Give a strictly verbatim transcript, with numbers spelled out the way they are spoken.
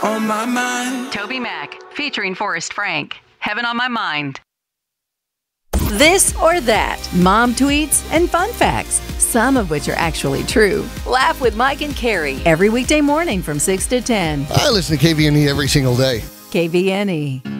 On my mind. Toby Mac, featuring Forrest Frank. Heaven on My Mind. This or that. Mom tweets and fun facts, some of which are actually true. Laugh with Mike and Carrie every weekday morning from six to ten. I listen to K V N E every single day. K V N E.